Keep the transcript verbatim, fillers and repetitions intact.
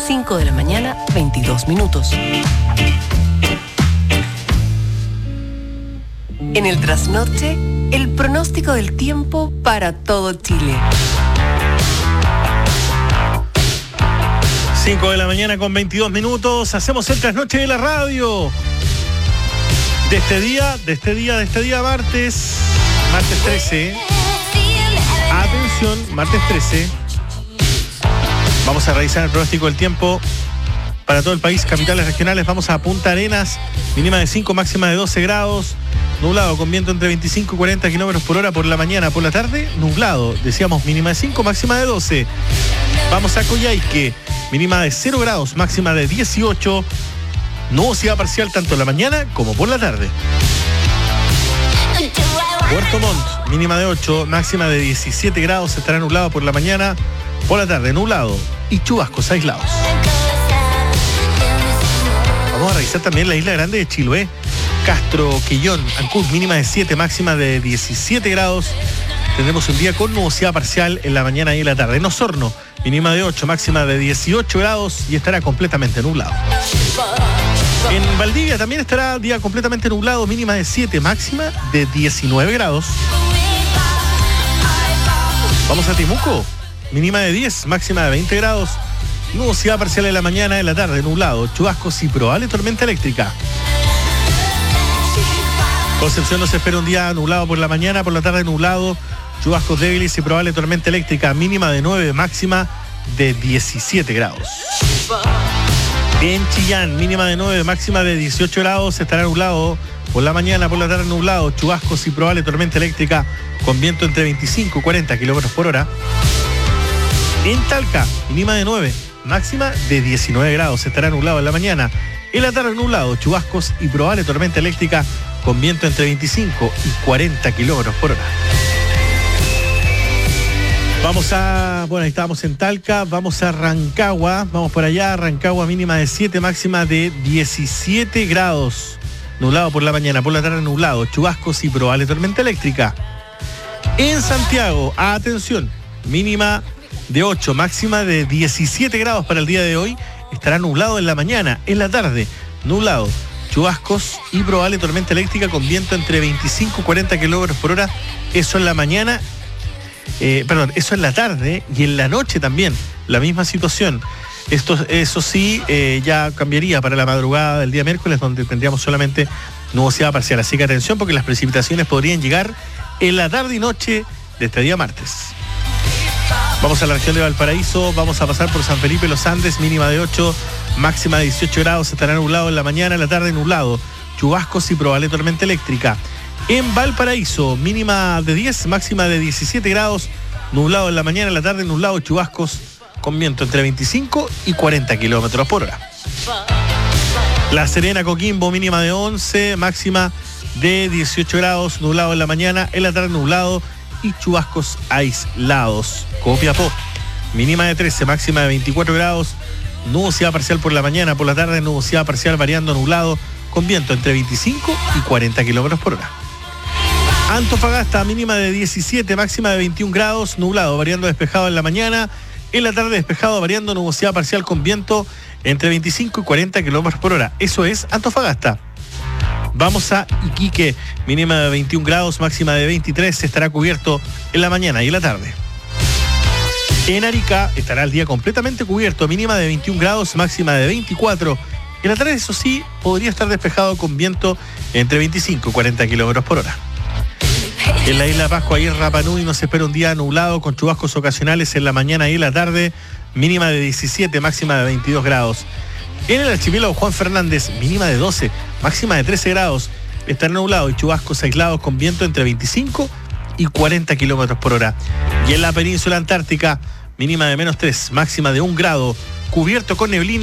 cinco de la mañana, veintidós minutos. En el trasnoche, el pronóstico del tiempo para todo Chile. cinco de la mañana con veintidós minutos, hacemos el trasnoche de la radio. De este día, de este día, de este día martes, martes trece. Atención, martes trece. Vamos a revisar el pronóstico del tiempo para todo el país, capitales regionales. Vamos a Punta Arenas, mínima de cinco, máxima de doce grados. Nublado, con viento entre veinticinco y cuarenta kilómetros por hora por la mañana. Por la tarde, nublado. Decíamos mínima de cinco, máxima de doce. Vamos a Coyhaique, mínima de cero grados, máxima de dieciocho. Nubosidad parcial tanto en la mañana como por la tarde. Puerto Montt, mínima de ocho, máxima de diecisiete grados. Estará nublado por la mañana, por la tarde nublado y chubascos aislados. Vamos a revisar también la isla grande de Chiloé. Castro, Quillón, Ancud, mínima de siete, máxima de diecisiete grados. Tendremos un día con nubosidad parcial en la mañana y en la tarde. En Osorno, mínima de ocho, máxima de dieciocho grados y estará completamente nublado. En Valdivia también estará día completamente nublado, mínima de siete, máxima de diecinueve grados. Vamos a Temuco, mínima de diez, máxima de veinte grados. Nubosidad parcial en la mañana y en la tarde, nublado, chubascos y probable tormenta eléctrica. Concepción nos espera un día nublado por la mañana, por la tarde nublado, chubascos débiles y probable tormenta eléctrica, mínima de nueve, máxima de diecisiete grados. En Chillán, mínima de nueve, máxima de dieciocho grados, estará nublado por la mañana, por la tarde nublado, chubascos y probable tormenta eléctrica con viento entre veinticinco y cuarenta kilómetros por hora. En Talca, mínima de nueve, máxima de diecinueve grados, estará nublado en la mañana, en la tarde nublado, chubascos y probable tormenta eléctrica con viento entre veinticinco y cuarenta kilómetros por hora. Vamos a, bueno, ahí estábamos en Talca, vamos a Rancagua, vamos por allá, Rancagua mínima de siete, máxima de diecisiete grados, nublado por la mañana, por la tarde nublado, chubascos y probable tormenta eléctrica. En Santiago, atención, mínima de ocho, máxima de diecisiete grados para el día de hoy, estará nublado en la mañana, en la tarde, nublado, chubascos y probable tormenta eléctrica con viento entre veinticinco y cuarenta kilómetros por hora, eso en la mañana. Eh, perdón, eso en la tarde y en la noche también, la misma situación. Esto, eso sí, eh, ya cambiaría para la madrugada del día miércoles, donde tendríamos solamente nubosidad parcial. Así que atención, porque las precipitaciones podrían llegar en la tarde y noche de este día martes. Vamos a la región de Valparaíso, vamos a pasar por San Felipe Los Andes, mínima de ocho, máxima de dieciocho grados, estará nublado en la mañana, en la tarde nublado, chubascos y probable tormenta eléctrica. En Valparaíso, mínima de diez, máxima de diecisiete grados, nublado en la mañana, en la tarde nublado, chubascos con viento entre veinticinco y cuarenta kilómetros por hora. La Serena, Coquimbo, mínima de once, máxima de dieciocho grados, nublado en la mañana, en la tarde nublado y chubascos aislados. Copiapó, mínima de trece, máxima de veinticuatro grados, nubosidad parcial por la mañana, por la tarde nubosidad parcial variando nublado, con viento entre veinticinco y cuarenta kilómetros por hora. Antofagasta, mínima de diecisiete, máxima de veintiún grados, nublado, variando despejado en la mañana, en la tarde despejado, variando nubosidad parcial con viento entre veinticinco y cuarenta kilómetros por hora. Eso es Antofagasta. Vamos a Iquique, mínima de veintiún grados, máxima de veintitrés, estará cubierto en la mañana y en la tarde. En Arica estará el día completamente cubierto, mínima de veintiún grados, máxima de veinticuatro. En la tarde, eso sí, podría estar despejado con viento entre veinticinco y cuarenta kilómetros por hora. En la isla de Pascua y en Rapa Nui nos espera un día nublado con chubascos ocasionales en la mañana y en la tarde, mínima de diecisiete, máxima de veintidós grados. En el archipiélago Juan Fernández, mínima de doce, máxima de trece grados, estará nublado y chubascos aislados con viento entre veinticinco y cuarenta kilómetros por hora. Y en la península antártica, mínima de menos tres, máxima de un grado, cubierto con neblina.